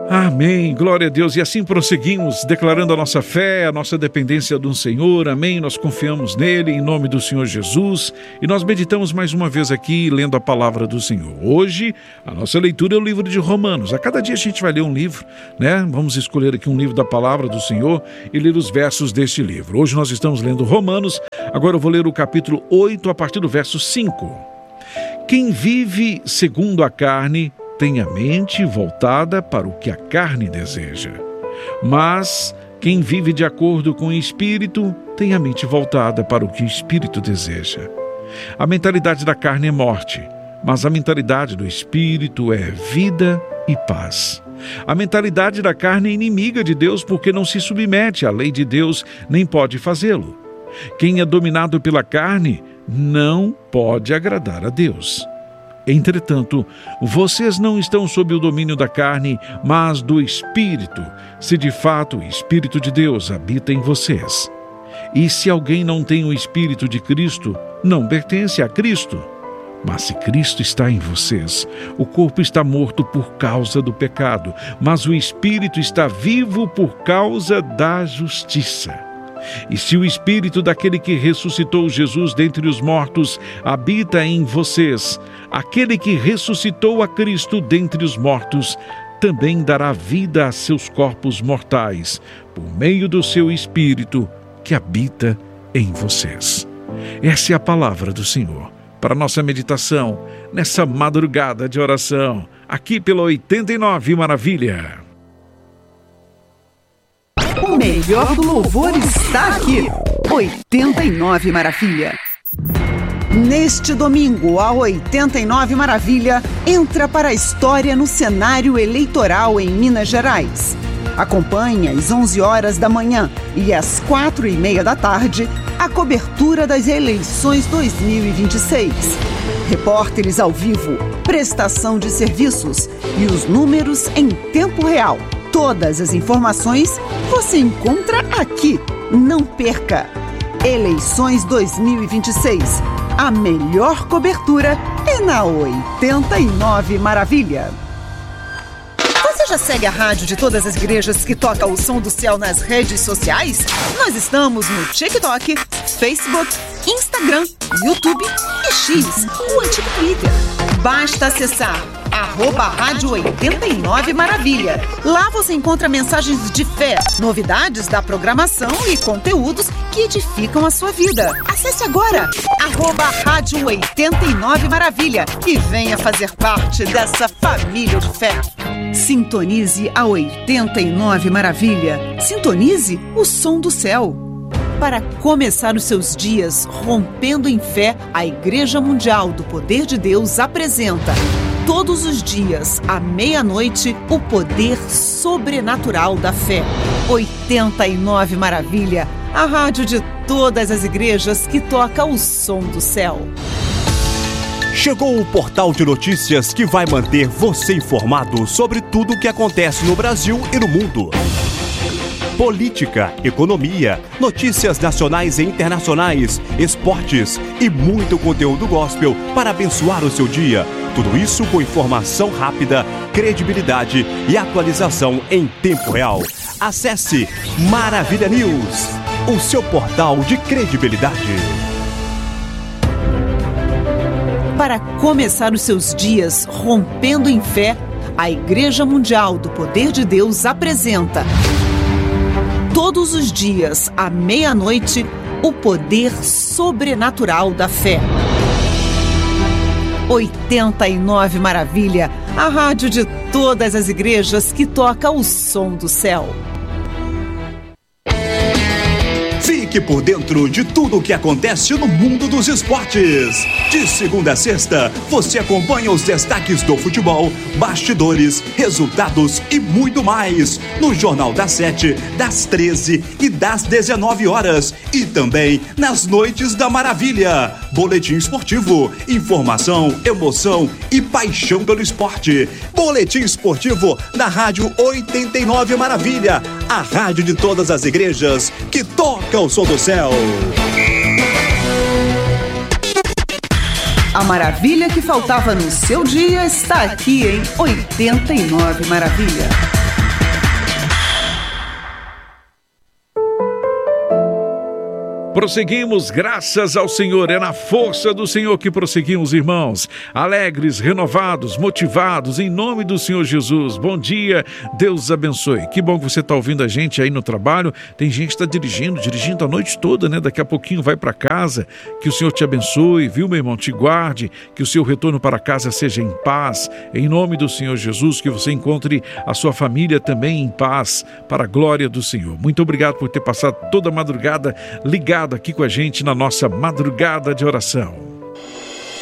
Amém, glória a Deus. E assim prosseguimos, declarando a nossa fé, a nossa dependência do Senhor. Amém, nós confiamos nele, em nome do Senhor Jesus. E nós meditamos mais uma vez aqui, lendo a palavra do Senhor. Hoje, a nossa leitura é o livro de Romanos. A cada dia a gente vai ler um livro, né? Vamos escolher aqui um livro da palavra do Senhor e ler os versos deste livro. Hoje nós estamos lendo Romanos, agora eu vou ler o capítulo 8, a partir do verso 5. Quem vive segundo a carne tem a mente voltada para o que a carne deseja. Mas quem vive de acordo com o Espírito tem a mente voltada para o que o Espírito deseja. A mentalidade da carne é morte, mas a mentalidade do Espírito é vida e paz. A mentalidade da carne é inimiga de Deus porque não se submete à lei de Deus, nem pode fazê-lo. Quem é dominado pela carne não pode agradar a Deus. Entretanto, vocês não estão sob o domínio da carne, mas do Espírito, se de fato o Espírito de Deus habita em vocês. E se alguém não tem o Espírito de Cristo, não pertence a Cristo. Mas se Cristo está em vocês, o corpo está morto por causa do pecado, mas o Espírito está vivo por causa da justiça. E se o Espírito daquele que ressuscitou Jesus dentre os mortos habita em vocês, aquele que ressuscitou a Cristo dentre os mortos também dará vida a seus corpos mortais, por meio do seu Espírito que habita em vocês. Essa é a palavra do Senhor para nossa meditação nessa madrugada de oração, aqui pela 89 Maravilha. O melhor do louvor está aqui, 89 Maravilha. Neste domingo, a 89 Maravilha entra para a história no cenário eleitoral em Minas Gerais. Acompanhe às 11 horas da manhã e às 4:30 da tarde a cobertura das eleições 2026. Repórteres ao vivo, prestação de serviços e os números em tempo real. Todas as informações você encontra aqui. Não perca! Eleições 2026. A melhor cobertura é na 89 Maravilha. Você já segue a rádio de todas as igrejas que toca o som do céu nas redes sociais? Nós estamos no TikTok, Facebook, Instagram, YouTube e X, o antigo Twitter. Basta acessar @Rádio 89 Maravilha. Lá você encontra mensagens de fé, novidades da programação e conteúdos que edificam a sua vida. Acesse agora @Rádio 89 Maravilha e venha fazer parte dessa família de fé. Sintonize a 89 Maravilha. Sintonize o som do céu. Para começar os seus dias rompendo em fé, a Igreja Mundial do Poder de Deus apresenta todos os dias, à meia-noite, o poder sobrenatural da fé. 89 Maravilha, a rádio de todas as igrejas que toca o som do céu. Chegou o portal de notícias que vai manter você informado sobre tudo o que acontece no Brasil e no mundo. Política, economia, notícias nacionais e internacionais, esportes e muito conteúdo gospel para abençoar o seu dia. Tudo isso com informação rápida, credibilidade e atualização em tempo real. Acesse Maravilha News, o seu portal de credibilidade. Para começar os seus dias rompendo em fé, a Igreja Mundial do Poder de Deus apresenta todos os dias, à meia-noite, o poder sobrenatural da fé. 89 Maravilha, a rádio de todas as igrejas que toca o som do céu. Fique por dentro de tudo o que acontece no mundo dos esportes. De segunda a sexta, você acompanha os destaques do futebol, bastidores, resultados e muito mais no Jornal das 7, das 13 e das 19 horas e também nas Noites da Maravilha. Boletim esportivo, informação, emoção e paixão pelo esporte. Boletim esportivo da Rádio 89 Maravilha, a rádio de todas as igrejas que toca o som do céu. A maravilha que faltava no seu dia está aqui em 89 Maravilha. Prosseguimos, graças ao Senhor, é na força do Senhor que prosseguimos, irmãos, alegres, renovados, motivados, em nome do Senhor Jesus. Bom dia, Deus abençoe. Que bom que você está ouvindo a gente aí no trabalho. Tem gente que está dirigindo a noite toda, né? Daqui a pouquinho vai para casa. Que o Senhor te abençoe, viu, meu irmão? Te guarde, que o seu retorno para casa seja em paz. Em nome do Senhor Jesus, que você encontre a sua família também em paz, para a glória do Senhor. Muito obrigado por ter passado toda a madrugada ligado aqui com a gente na nossa madrugada de oração.